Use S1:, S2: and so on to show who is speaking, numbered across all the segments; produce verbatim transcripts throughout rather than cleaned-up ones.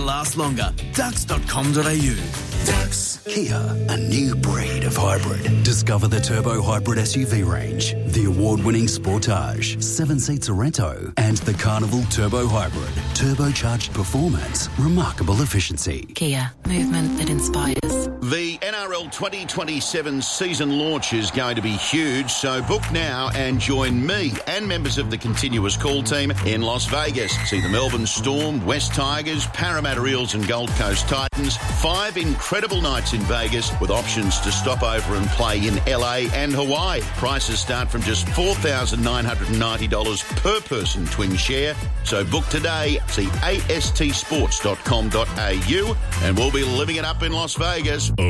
S1: last longer. Dux dot com dot a u.
S2: Dux. Kia, a new breed of hybrid. Discover the turbo hybrid S U V range, the award-winning Sportage, seven-seat Sorento, and the Carnival Turbo Hybrid. Turbocharged performance, remarkable efficiency.
S3: Kia, movement that inspires.
S4: The N R L twenty twenty-seven season launch is going to be huge, so book now and join me and members of the Continuous Call team in Las Vegas. See the Melbourne Storm, West Tigers, Parramatta Eels and Gold Coast Titans. Five incredible nights in Vegas with options to stop over and play in L A and Hawaii. Prices start from just four thousand nine hundred ninety dollars per person twin share. So book today. See A S T sports dot com dot a u and we'll be living it up in Las Vegas.
S5: Oh,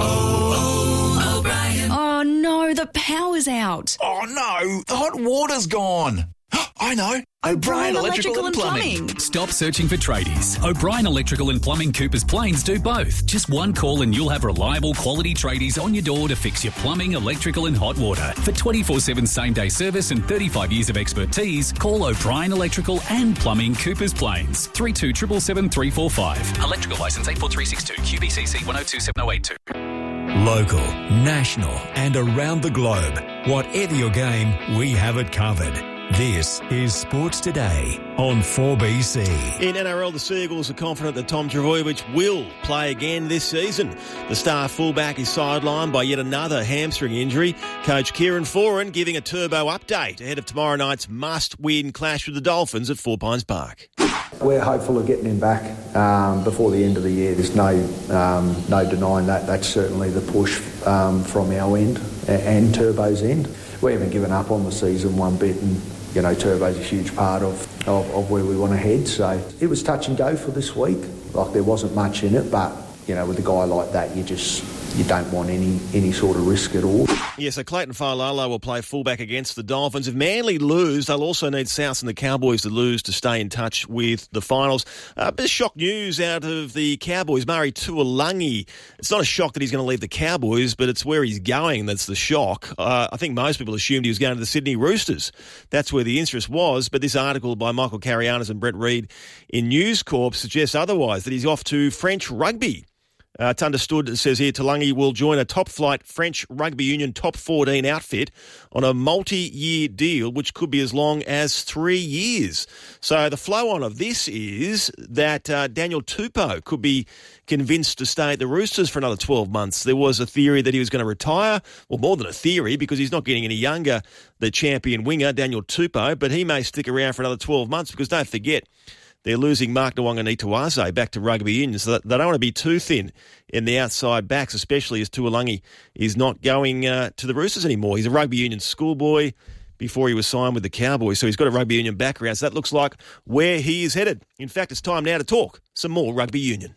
S5: oh, O'Brien.
S6: Oh, no, the power's out.
S5: Oh, no, the hot water's gone. I know. O'Brien Electrical, Electrical and Plumbing.
S6: Plumbing.
S7: Stop searching for tradies. O'Brien Electrical and Plumbing Coopers Plains do both. Just one call and you'll have reliable quality tradies on your door to fix your plumbing, electrical and hot water. For twenty-four seven same-day service and thirty-five years of expertise, call O'Brien Electrical and Plumbing Coopers Plains. three two seven seven three four five. Electrical licence eight four three six two. Q B C C one oh two seven oh eight two.
S8: Local, national and around the globe. Whatever your game, we have it covered. This is Sports Today on four B C.
S9: In N R L, the Seagulls are confident that Tom Trbojevic will play again this season. The star fullback is sidelined by yet another hamstring injury. Coach Kieran Foran giving a turbo update ahead of tomorrow night's must-win clash with the Dolphins at Four Pines Park.
S10: We're hopeful of getting him back um, before the end of the year. There's no um, no denying that. That's certainly the push um, from our end and Turbo's end. We haven't given up on the season one bit, and you know, Turbo's a huge part of, of, of where we want to head. So it was touch and go for this week. Like, there wasn't much in it, but you know, with a guy like that, you just you don't want any any sort of risk at all.
S9: Yeah, so Clayton Failalo will play fullback against the Dolphins. If Manly lose, they'll also need South and the Cowboys to lose to stay in touch with the finals. Uh, bit of shock news out of the Cowboys. Murray Tuolangi. It's not a shock that he's going to leave the Cowboys, but it's where he's going that's the shock. Uh, I think most people assumed he was going to the Sydney Roosters. That's where the interest was, but this article by Michael Carianis and Brett Reid in News Corp suggests otherwise, that he's off to French rugby. Uh, it's understood, it says here, Tuolangi will join a top-flight French Rugby Union top fourteen outfit on a multi-year deal, which could be as long as three years. So the flow-on of this is that uh, Daniel Tupou could be convinced to stay at the Roosters for another twelve months. There was a theory that he was going to retire. Well, more than a theory, because he's not getting any younger, the champion winger, Daniel Tupou, but he may stick around for another twelve months because don't forget, they're losing Mark Nwanga-Nituaze back to rugby union, so they don't want to be too thin in the outside backs, especially as Tuolangi is not going uh, to the Roosters anymore. He's a rugby union schoolboy before he was signed with the Cowboys, so he's got a rugby union background, so that looks like where he is headed. In fact, it's time now to talk some more rugby union.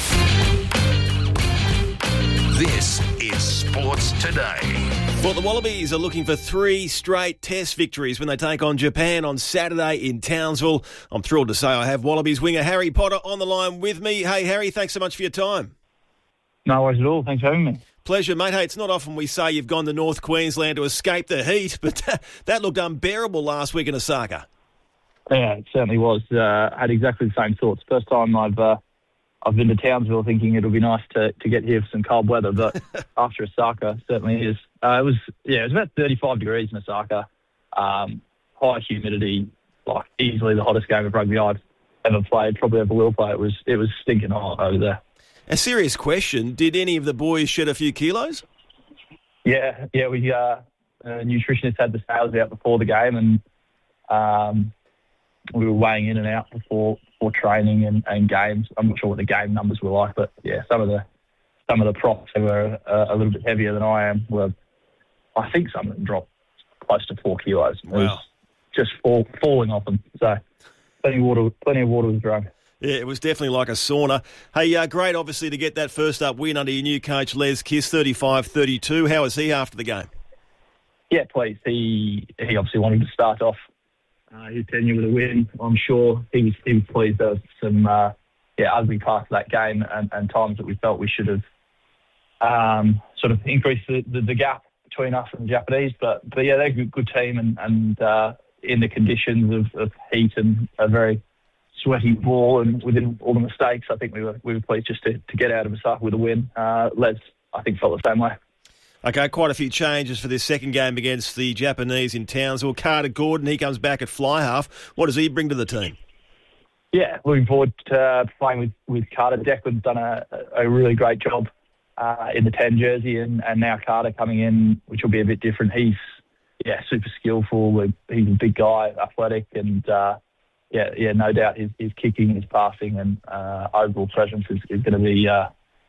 S8: This is Sports Today.
S9: Well, the Wallabies are looking for three straight Test victories when they take on Japan on Saturday in Townsville. I'm thrilled to say I have Wallabies winger Harry Potter on the line with me. Hey, Harry, thanks so much for your time.
S11: No worries at all. Thanks for having me.
S9: Pleasure, mate. Hey, it's not often we say you've gone to North Queensland to escape the heat, but that looked unbearable last week in Osaka.
S11: Yeah, it certainly was. Uh, I had exactly the same thoughts. First time I've uh, I've been to Townsville thinking it'll be nice to, to get here for some cold weather, but after Osaka, it certainly is. Uh, it was yeah, it was about thirty-five degrees in Osaka, um, high humidity, like easily the hottest game of rugby I've ever played, probably ever will play. It was it was stinking hot over there.
S9: A serious question: did any of the boys shed a few kilos?
S11: Yeah, yeah. We uh, a nutritionist had the scales out before the game, and um, we were weighing in and out before. For training and, and games. I'm not sure what the game numbers were like, but yeah, some of the some of the props who were uh, a little bit heavier than I am were, I think some of them dropped close to four kilos. It
S9: wow.
S11: was just fall, falling off them. So plenty of water, plenty of water was drunk.
S9: Yeah, it was definitely like a sauna. Hey, uh, great obviously to get that first up win under your new coach Les Kiss, thirty-five thirty-two. How was he after the game?
S11: Yeah, pleased. He he obviously wanted to start off Uh, his tenure with a win. I'm sure he was, he was pleased. There was some uh, yeah, ugly parts of that game and, and times that we felt we should have um, sort of increased the, the, the gap between us and the Japanese. But, but yeah, they're a good, good team and, and uh, in the conditions of, of heat and a very sweaty ball, and within all the mistakes, I think we were we were pleased just to, to get out of Osaka with a win. Uh, Les, I think, felt the same way.
S9: Okay, quite a few changes for this second game against the Japanese in Townsville. Carter Gordon, he comes back at fly half. What does he bring to the team?
S11: Yeah, looking forward to uh, playing with, with Carter. Declan's done a, a really great job uh, in the ten jersey, and, and now Carter coming in, which will be a bit different. He's, yeah, super skillful. He's a big guy, athletic, and, uh, yeah, yeah, no doubt his, his kicking, his passing, and uh, overall presence is, is going to be uh,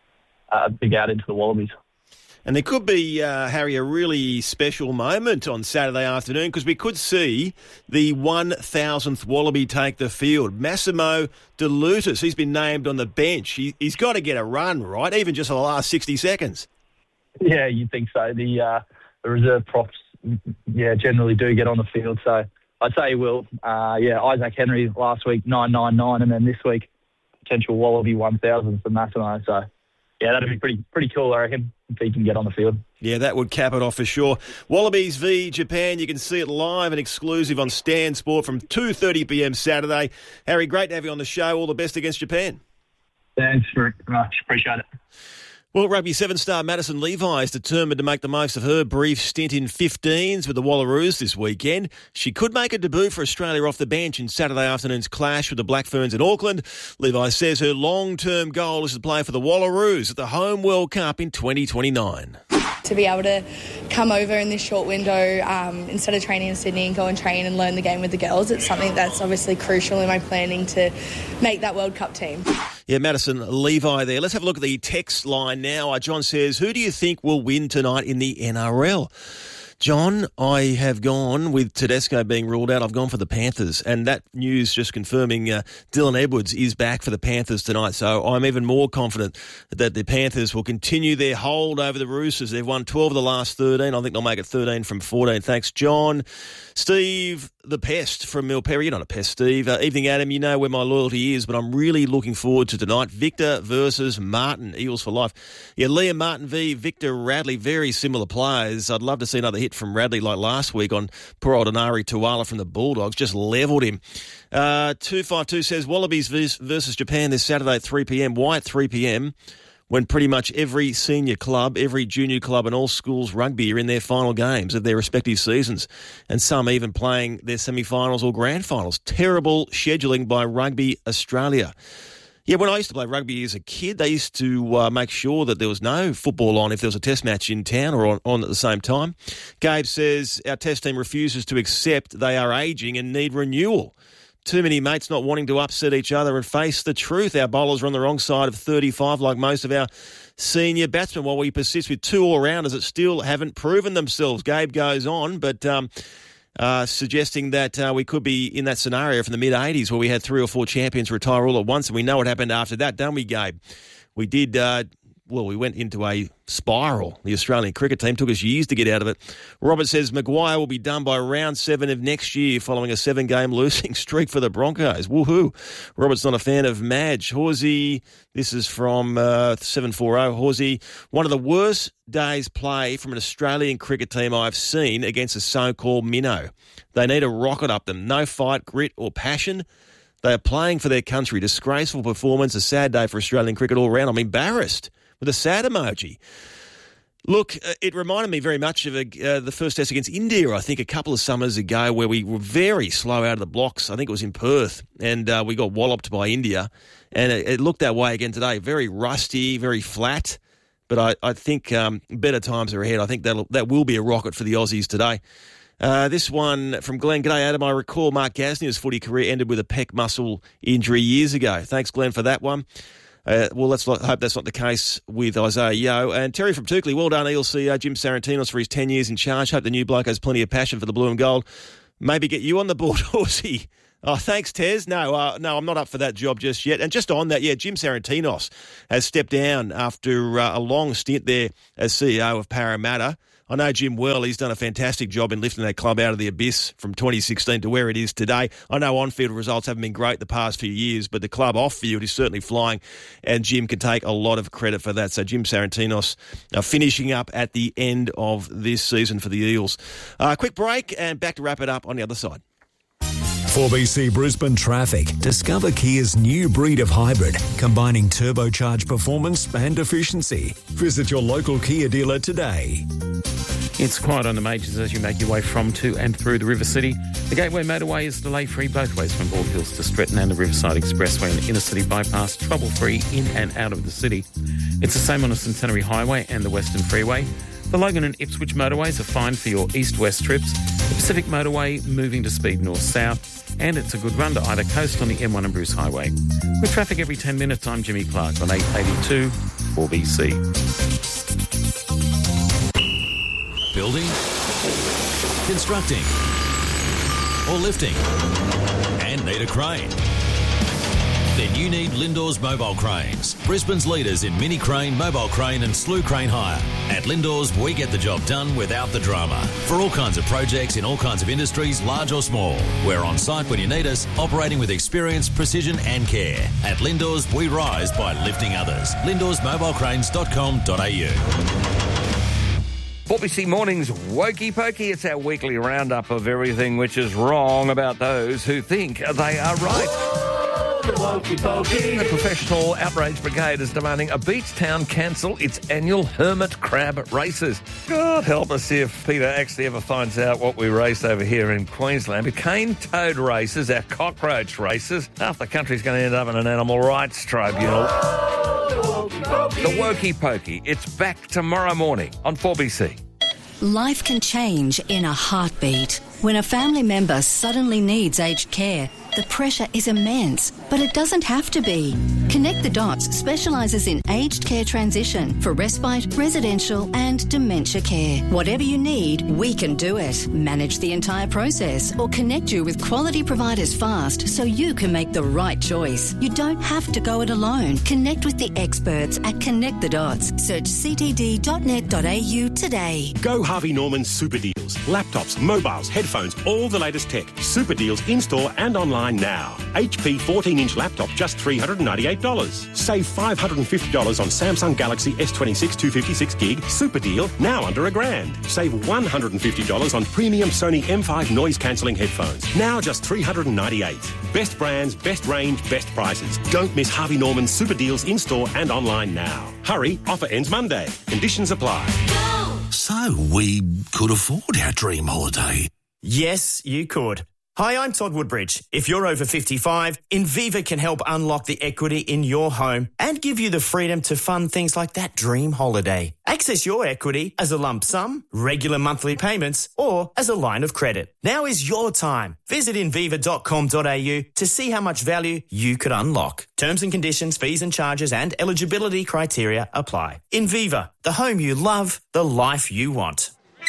S11: a big out into the Wallabies.
S9: And there could be, uh, Harry, a really special moment on Saturday afternoon because we could see the one thousandth Wallaby take the field. Massimo De Lutis, he's been named on the bench. He, he's got to get a run, right, even just for the last sixty seconds.
S11: Yeah, you'd think so. The, uh, the reserve props, yeah, generally do get on the field, so I'd say he will. Uh, yeah, Isaac Henry last week, nine nine nine, and then this week, potential Wallaby one thousand for Massimo, so... Yeah, that'd be pretty pretty cool, I reckon, if he can get on the field.
S9: Yeah, that would cap it off for sure. Wallabies v Japan, you can see it live and exclusive on Stan Sport from two thirty p m Saturday. Harry, great to have you on the show. All the best against Japan.
S11: Thanks very much. Appreciate it.
S9: Well, Rugby seven-star Madison Levi is determined to make the most of her brief stint in fifteens with the Wallaroos this weekend. She could make a debut for Australia off the bench in Saturday afternoon's clash with the Black Ferns in Auckland. Levi says her long-term goal is to play for the Wallaroos at the Home World Cup in twenty twenty-nine.
S12: To be able to come over in this short window um, instead of training in Sydney and go and train and learn the game with the girls, it's something that's obviously crucial in my planning to make that World Cup team.
S9: Yeah, Madison Levi there. Let's have a look at the text line now. Uh, John says, who do you think will win tonight in the N R L? John, I have gone with Tedesco being ruled out. I've gone for the Panthers, and that news just confirming uh, Dylan Edwards is back for the Panthers tonight. So I'm even more confident that the Panthers will continue their hold over the Roosters. They've won twelve of the last thirteen. I think they'll make it thirteen from fourteen. Thanks, John. Steve, the pest from Milperry. You're not a pest, Steve. Uh, evening, Adam. You know where my loyalty is, but I'm really looking forward to tonight. Victor versus Martin. Eagles for life. Yeah, Liam Martin v Victor Radley. Very similar players. I'd love to see another hit from Radley like last week on poor old Anari Tuala from the Bulldogs. Just levelled him. Uh, two five two says Wallabies versus Japan this Saturday at three p m. Why at three p m? When pretty much every senior club, every junior club and all schools rugby are in their final games of their respective seasons, and some even playing their semi-finals or grand finals. Terrible scheduling by Rugby Australia. Yeah, when I used to play rugby as a kid, they used to uh, make sure that there was no football on if there was a test match in town or on, on at the same time. Gabe says our test team refuses to accept they are ageing and need renewal. Too many mates not wanting to upset each other and face the truth. Our bowlers are on the wrong side of thirty-five like most of our senior batsmen while we persist with two all-rounders that still haven't proven themselves. Gabe goes on, but um, uh, suggesting that uh, we could be in that scenario from the mid-eighties where we had three or four champions retire all at once, and we know what happened after that, don't we, Gabe? We did... Uh, Well, we went into a spiral. The Australian cricket team took us years to get out of it. Robert says Maguire will be done by round seven of next year following a seven-game losing streak for the Broncos. Woohoo. Robert's not a fan of Madge. Horsey, this is from uh, seven forty. Horsey, one of the worst days play from an Australian cricket team I've seen against a so-called minnow. They need a rocket up them. No fight, grit or passion. They are playing for their country. Disgraceful performance. A sad day for Australian cricket all round. I'm embarrassed. With a sad emoji. Look, it reminded me very much of a, uh, the first test against India, I think, a couple of summers ago where we were very slow out of the blocks. I think it was in Perth, and uh, we got walloped by India. And it, it looked that way again today. Very rusty, very flat. But I, I think um, better times are ahead. I think that'll, that will be a rocket for the Aussies today. Uh, this one from Glenn. G'day, Adam. I recall Mark Gasnier's footy career ended with a pec muscle injury years ago. Thanks, Glenn, for that one. Uh, well, let's hope that's not the case with Isaiah Yeo. And Terry from Toukley, well done, Eels C E O Jim Sarantinos for his ten years in charge. Hope the new bloke has plenty of passion for the blue and gold. Maybe get you on the board, Horsey. Oh, thanks, Tez. No, uh, no, I'm not up for that job just yet. And just on that, yeah, Jim Sarantinos has stepped down after uh, a long stint there as C E O of Parramatta. I know Jim well. He's done a fantastic job in lifting that club out of the abyss from twenty sixteen to where it is today. I know on-field results haven't been great the past few years, but the club off-field is certainly flying, and Jim can take a lot of credit for that. So Jim Sarantinos uh, finishing up at the end of this season for the Eels. Uh, quick break, and back to wrap it up on the other side.
S8: four B C Brisbane traffic. Discover Kia's new breed of hybrid, combining turbocharged performance and efficiency. Visit your local Kia dealer today.
S13: It's quiet on the majors as you make your way from, to and through the River City. The Gateway Motorway is delay-free both ways from Bald Hills to Stretton, and the Riverside Expressway and Inner City Bypass trouble-free in and out of the city. It's the same on the Centenary Highway and the Western Freeway. The Logan and Ipswich motorways are fine for your east-west trips. The Pacific Motorway moving to speed north-south, and it's a good run to either coast on the M one and Bruce Highway. With traffic every ten minutes, I'm Jimmy Clark on eight eighty-two four B C.
S14: Building, constructing, or lifting, and need a crane? Then you need Lindor's Mobile Cranes, Brisbane's leaders in mini crane, mobile crane and slew crane hire. At Lindor's, we get the job done without the drama. For all kinds of projects in all kinds of industries, large or small. We're on site when you need us, operating with experience, precision and care. At Lindor's, we rise by lifting others. lindors mobile cranes dot com dot a u.
S13: four B C Mornings Wokey Pokey. It's our weekly roundup of everything which is wrong about those who think they are right. The Wokey Pokey. The Professional Outrage Brigade is demanding a beach town cancel its annual hermit crab races. God help us if Peter actually ever finds out what we race over here in Queensland. The cane toad races, our cockroach races. Half the country's going to end up in an animal rights tribunal. The Wokey Pokey. It's back tomorrow morning on four B C.
S15: Life can change in a heartbeat. When a family member suddenly needs aged care, the pressure is immense, but it doesn't have to be. Connect the Dots specialises in aged care transition for respite, residential and dementia care. Whatever you need, we can do it. Manage the entire process or connect you with quality providers fast so you can make the right choice. You don't have to go it alone. Connect with the experts at Connect the Dots. Search c t d dot net dot a u today.
S16: Go Harvey Norman Super Deals. Laptops, mobiles, headphones, all the latest tech. Super Deals in-store and online now. H P fourteen inch laptop just three hundred ninety-eight dollars. Save five hundred fifty dollars on Samsung Galaxy S twenty-six two fifty-six gig. Super deal, now under a grand. Save one hundred fifty dollars on premium Sony M five noise cancelling headphones. Now just three hundred ninety-eight dollars. Best brands, best range, best prices. Don't miss Harvey Norman Super Deals in-store and online now. Hurry, offer ends Monday. Conditions apply.
S1: So, we could afford our dream holiday.
S17: Yes, you could. Hi, I'm Todd Woodbridge. If you're over fifty-five, Inviva can help unlock the equity in your home and give you the freedom to fund things like that dream holiday. Access your equity as a lump sum, regular monthly payments, or as a line of credit. Now is your time. Visit inviva dot com dot a u to see how much value you could unlock. Terms and conditions, fees and charges and eligibility criteria apply. Inviva, the home you love, the life you want.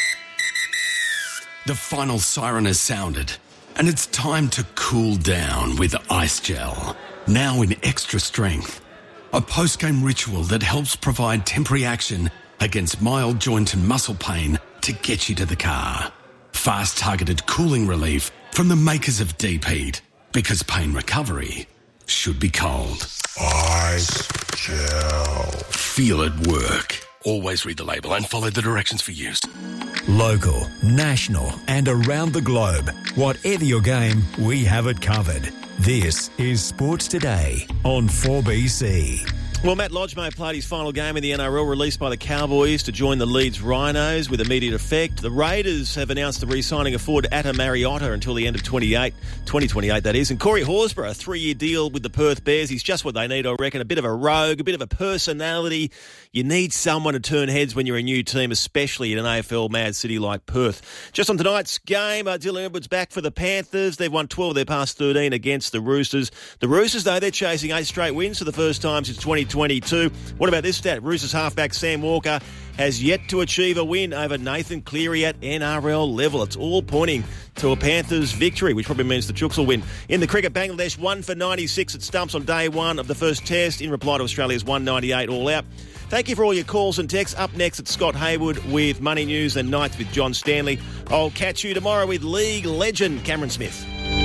S1: The final siren has sounded, and it's time to cool down with Ice Gel, now in extra strength. A post-game ritual that helps provide temporary action against mild joint and muscle pain to get you to the car. Fast targeted cooling relief from the makers of Deep Heat, because pain recovery should be cold. Ice Gel. Feel it work. Always read the label and follow the directions for use.
S8: Local, national and around the globe. Whatever your game, we have it covered. This is Sports Today on four B C.
S9: Well, Matt Lodgemay played his final game in the N R L, released by the Cowboys to join the Leeds Rhinos with immediate effect. The Raiders have announced the re-signing of forward Atta Mariota until the end of twenty-eight, twenty twenty-eight, that is. And Corey Horsburgh, a three-year deal with the Perth Bears. He's just what they need, I reckon. A bit of a rogue, a bit of a personality. You need someone to turn heads when you're a new team, especially in an A F L mad city like Perth. Just on tonight's game, uh, Dylan Edwards back for the Panthers. They've won twelve of their past thirteen against the Roosters. The Roosters, though, they're chasing eight straight wins for the first time since twenty twenty-two. What about this stat? Roosters halfback Sam Walker has yet to achieve a win over Nathan Cleary at N R L level. It's all pointing to a Panthers victory, which probably means the Chooks will win. In the cricket, Bangladesh one for ninety-six at stumps on day one of the first test in reply to Australia's one ninety-eight all out. Thank you for all your calls and texts. Up next, it's Scott Hayward with Money News and Nights with John Stanley. I'll catch you tomorrow with league legend Cameron Smith.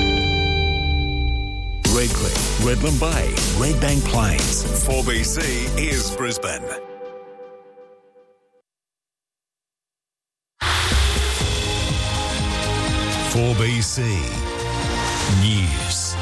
S8: Redcliffe, Redland Bay, Redbank Plains.
S18: four B C is Brisbane.
S8: four B C. News.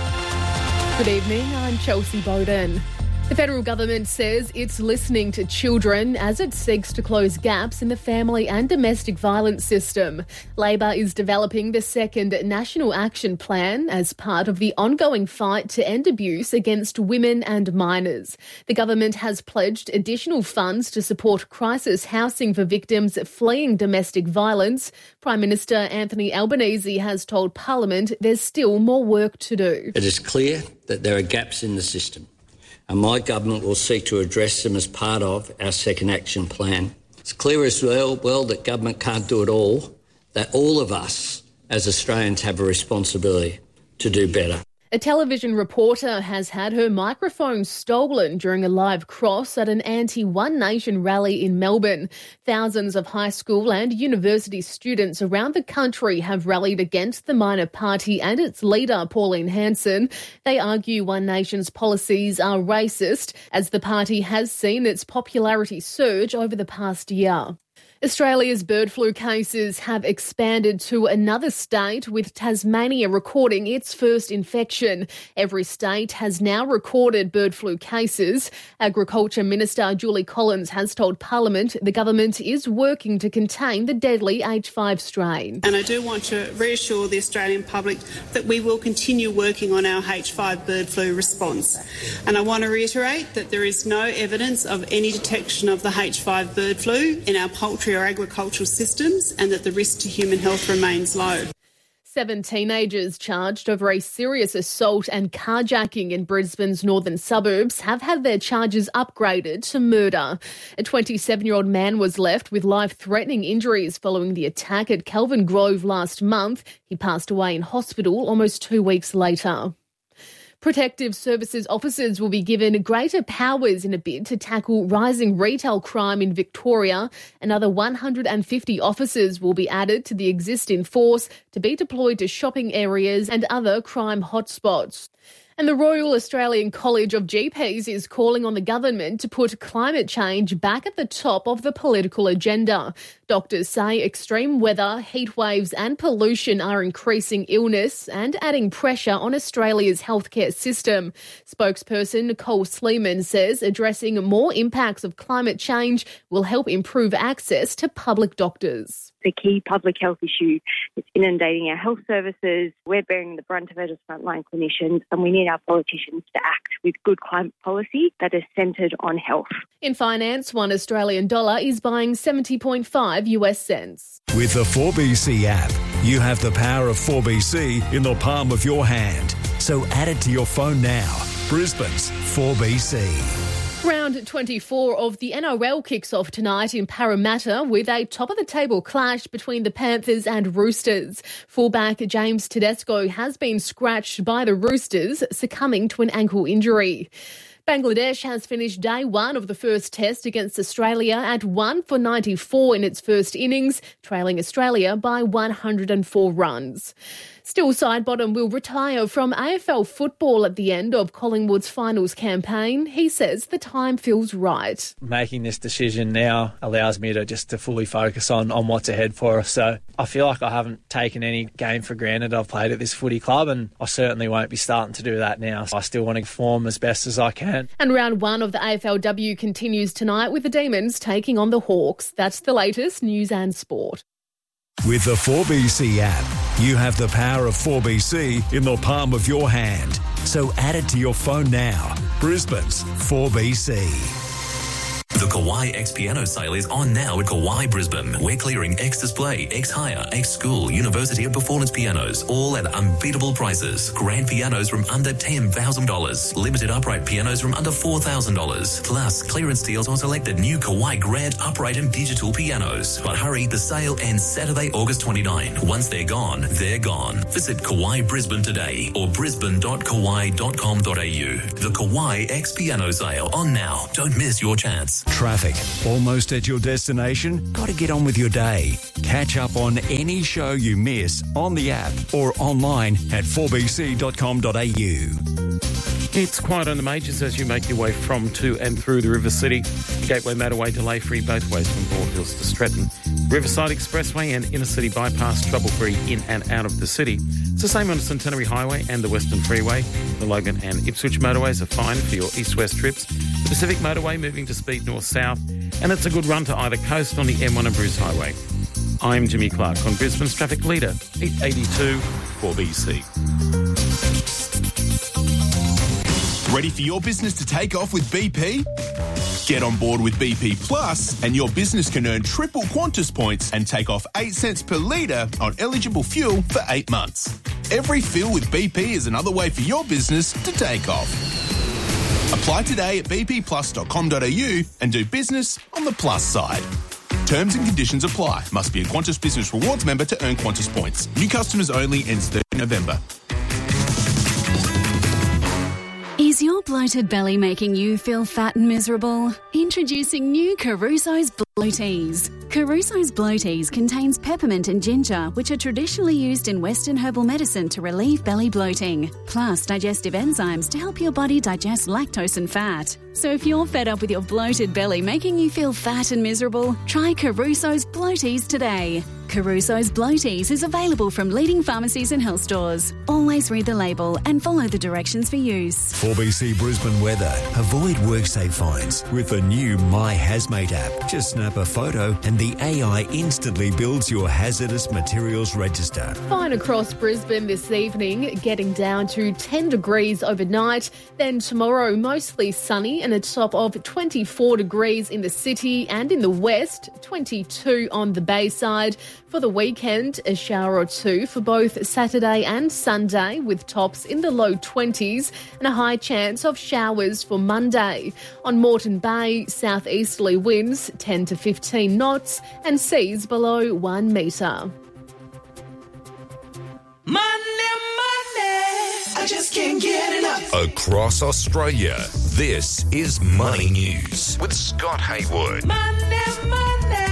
S19: Good evening, I'm Chelsea Bowden. The federal government says it's listening to children as it seeks to close gaps in the family and domestic violence system. Labor is developing the second National Action Plan as part of the ongoing fight to end abuse against women and minors. The government has pledged additional funds to support crisis housing for victims fleeing domestic violence. Prime Minister Anthony Albanese has told Parliament there's still more work to do.
S20: It is clear that there are gaps in the system, and my government will seek to address them as part of our second action plan. It's clear as well, well that government can't do it all, that all of us as Australians have a responsibility to do better.
S19: A television reporter has had her microphone stolen during a live cross at an anti-One Nation rally in Melbourne. Thousands of high school and university students around the country have rallied against the minor party and its leader, Pauline Hanson. They argue One Nation's policies are racist, as the party has seen its popularity surge over the past year. Australia's bird flu cases have expanded to another state, with Tasmania recording its first infection. Every state has now recorded bird flu cases. Agriculture Minister Julie Collins has told Parliament the government is working to contain the deadly H five strain.
S21: And I do want to reassure the Australian public that we will continue working on our H five bird flu response. And I want to reiterate that there is no evidence of any detection of the H five bird flu in our poultry or agricultural systems, and that the risk to human health remains low.
S19: Seven teenagers charged over a serious assault and carjacking in Brisbane's northern suburbs have had their charges upgraded to murder. A twenty-seven-year-old man was left with life-threatening injuries following the attack at Kelvin Grove last month. He passed away in hospital almost two weeks later. Protective Services officers will be given greater powers in a bid to tackle rising retail crime in Victoria. Another one hundred fifty officers will be added to the existing force to be deployed to shopping areas and other crime hotspots. And the Royal Australian College of G Ps is calling on the government to put climate change back at the top of the political agenda. Doctors say extreme weather, heat waves and pollution are increasing illness and adding pressure on Australia's healthcare system. Spokesperson Nicole Sleeman says addressing more impacts of climate change will help improve access to public doctors.
S22: The key public health issue is inundating our health services. We're bearing the brunt of it as frontline clinicians, and we need our politicians to act with good climate policy that is centred on health.
S19: In finance, one Australian dollar is buying seventy point five US cents.
S8: With the four B C app, you have the power of four B C in the palm of your hand. So add it to your phone now. Brisbane's four B C.
S19: Round twenty-four of the N R L kicks off tonight in Parramatta with a top-of-the-table clash between the Panthers and Roosters. Fullback James Tedesco has been scratched by the Roosters, succumbing to an ankle injury. Bangladesh has finished day one of the first test against Australia at one for ninety-four in its first innings, trailing Australia by one hundred four runs. Still, Sidebottom will retire from A F L football at the end of Collingwood's finals campaign. He says the time feels right.
S23: Making this decision now allows me to just to fully focus on, on what's ahead for us. So I feel like I haven't taken any game for granted I've played at this footy club, and I certainly won't be starting to do that now. I still want to perform as best as I can.
S19: And round one of the A F L W continues tonight with the Demons taking on the Hawks. That's the latest news and sport.
S8: With the four B C app, you have the power of four B C in the palm of your hand. So add it to your phone now. Brisbane's four B C.
S24: The Kawai X Piano sale is on now at Kawai Brisbane. We're clearing X Display, X Hire, X School, University and Performance pianos, all at unbeatable prices. Grand pianos from under ten thousand dollars. Limited upright pianos from under four thousand dollars. Plus, clearance deals on selected new Kawai Grand upright and digital pianos. But hurry, the sale ends Saturday, August twenty-ninth. Once they're gone, they're gone. Visit Kawai Brisbane today or brisbane dot kawai dot com dot a u. The Kawai X Piano sale on now. Don't miss your chance.
S8: Traffic. Almost at your destination? Got to get on with your day. Catch up on any show you miss on the app or online at four b c dot com dot a u.
S2: It's quiet on the majors as you make your way from, to and through the River City. Gateway motorway delay free both ways from Bald Hills to Stratton. Riverside Expressway and Inner City Bypass trouble free in and out of the city. It's the same on the Centenary Highway and the Western Freeway. The Logan and Ipswich motorways are fine for your east-west trips. The Pacific Motorway moving to speed north-south. And it's a good run to either coast on the M one and Bruce Highway. I'm Jimmy Clark on Brisbane's traffic leader, eight eighty-two four B C.
S3: Ready for your business to take off with B P? Get on board with B P Plus and your business can earn triple Qantas points and take off eight cents per litre on eligible fuel for eight months. Every fill with B P is another way for your business to take off. Apply today at b p plus dot com dot a u and do business on the plus side. Terms and conditions apply. Must be a Qantas Business Rewards member to earn Qantas points. New customers only, ends third of November.
S6: Is your bloated belly making you feel fat and miserable? Introducing new Caruso's Bloaties. Caruso's Bloaties contains peppermint and ginger, which are traditionally used in Western herbal medicine to relieve belly bloating, plus digestive enzymes to help your body digest lactose and fat. So if you're fed up with your bloated belly making you feel fat and miserable, try Caruso's Bloaties today. Caruso's Bloaties is available from leading pharmacies and health stores. Always read the label and follow the directions for use.
S8: four B C Brisbane weather. Avoid WorkSafe fines with the new My Hazmate app. Just snap a photo and the A I instantly builds your hazardous materials register.
S19: Fine across Brisbane this evening, getting down to ten degrees overnight. Then tomorrow, mostly sunny and a top of twenty-four degrees in the city and in the west, twenty-two on the Bayside. For the weekend, a shower or two for both Saturday and Sunday, with tops in the low twenties and a high chance of showers for Monday. On Moreton Bay, southeasterly winds ten to fifteen knots and seas below one metre.
S4: Money, money, I just can't get enough.
S8: Across Australia, this is Money News with Scott Haywood.
S4: Money, money.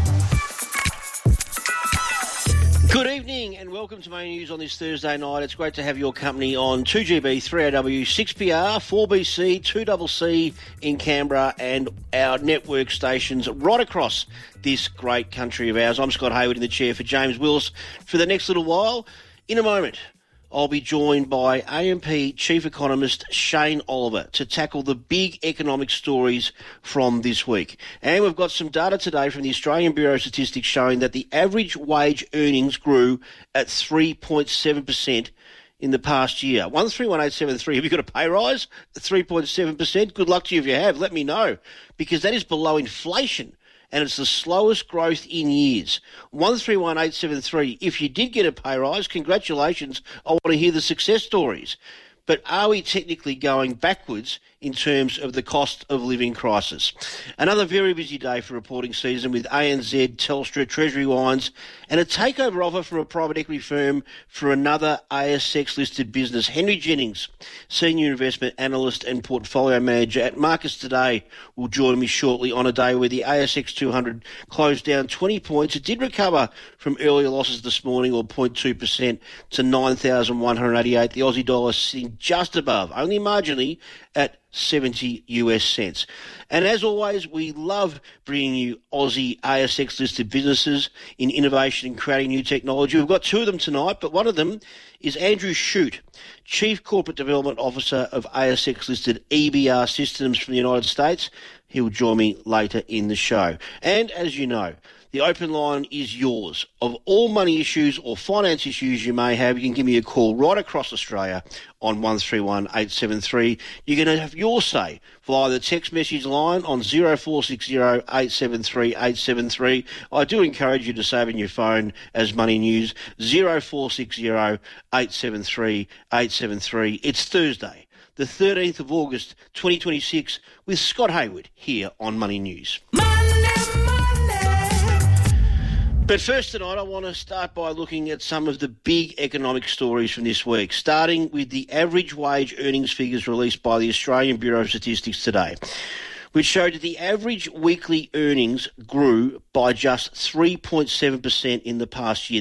S5: Good evening and welcome to Money News on this Thursday night. It's great to have your company on two G B, three A W, six P R, four B C, two C C in Canberra and our network stations right across this great country of ours. I'm Scott Haywood in the chair for James Willis for the next little while. In a moment, I'll be joined by A M P Chief Economist Shane Oliver to tackle the big economic stories from this week. And we've got some data today from the Australian Bureau of Statistics showing that the average wage earnings grew at three point seven percent in the past year. one three one eight seven three, have you got a pay rise? three point seven percent? Good luck to you if you have. Let me know, because that is below inflation. And it's the slowest growth in years. one three one eight seven three. If you did get a pay rise, congratulations. I want to hear the success stories. But are we technically going backwards in terms of the cost of living crisis? Another very busy day for reporting season with A N Z, Telstra, Treasury Wines, and a takeover offer from a private equity firm for another A S X-listed business. Henry Jennings, Senior Investment Analyst and Portfolio Manager at Marcus Today, will join me shortly on a day where the A S X two hundred closed down twenty points. It did recover from earlier losses this morning, or zero point two percent, to nine thousand one hundred eighty-eight. The Aussie dollar sitting just above, only marginally, at seventy US cents. And as always, we love bringing you Aussie A S X-listed businesses in innovation and creating new technology. We've got two of them tonight, but one of them is Andrew Shute, Chief Corporate Development Officer of A S X-listed E B R Systems from the United States. He'll join me later in the show. And as you know, the open line is yours. Of all money issues or finance issues you may have, you can give me a call right across Australia on one three one eight seven three. You're going to have your say via the text message line on zero four six zero eight seven three eight seven three. I do encourage you to save in your phone as Money News, zero four six zero eight seven three eight seven three. It's Thursday, the thirteenth of August twenty twenty-six, with Scott Haywood here on Money News. But first tonight, I want to start by looking at some of the big economic stories from this week, starting with the average wage earnings figures released by the Australian Bureau of Statistics today, which showed that the average weekly earnings grew by just three point seven percent in the past year.